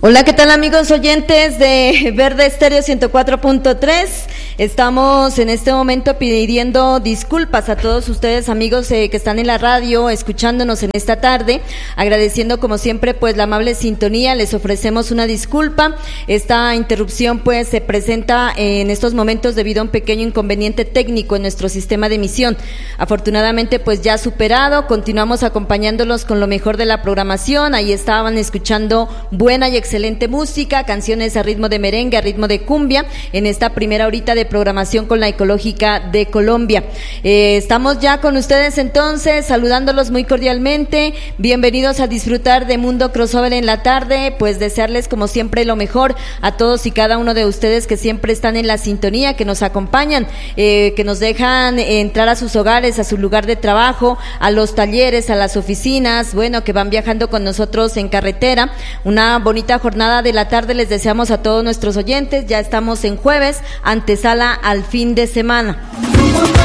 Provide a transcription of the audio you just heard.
Hola, ¿qué tal amigos oyentes de Verde Estéreo 104.3? Estamos en este momento pidiendo disculpas a todos ustedes amigos que están en la radio, escuchándonos en esta tarde, agradeciendo como siempre pues la amable sintonía, les ofrecemos una disculpa. Esta interrupción pues se presenta en estos momentos debido a un pequeño inconveniente técnico en nuestro sistema de emisión. Afortunadamente pues ya superado, continuamos acompañándolos con lo mejor de la programación. Ahí estaban escuchando buena y excelente música, canciones a ritmo de merengue, a ritmo de cumbia, en esta primera horita de programación con la Ecológica de Colombia. Estamos ya con ustedes entonces, saludándolos muy cordialmente, bienvenidos a disfrutar de Mundo Crossover en la tarde, pues desearles como siempre lo mejor a todos y cada uno de ustedes que siempre están en la sintonía, que nos acompañan, que nos dejan entrar a sus hogares, a su lugar de trabajo, a los talleres, a las oficinas, bueno, que van viajando con nosotros en carretera. Una bonita jornada de la tarde les deseamos a todos nuestros oyentes. Ya estamos en jueves, antesala al fin de semana.